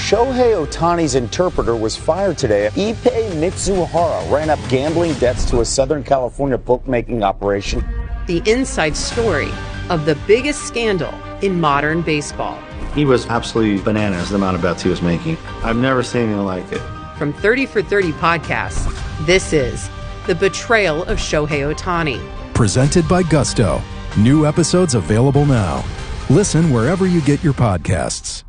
Shohei Ohtani's interpreter was fired today. Ippei Mitsuhara ran up gambling debts to a Southern California bookmaking operation. The inside story of the biggest scandal in modern baseball. He was absolutely bananas, the amount of bets he was making. I've never seen anything like it. From 30 for 30 podcasts, this is The Betrayal of Shohei Ohtani. Presented by Gusto. New episodes available now. Listen wherever you get your podcasts.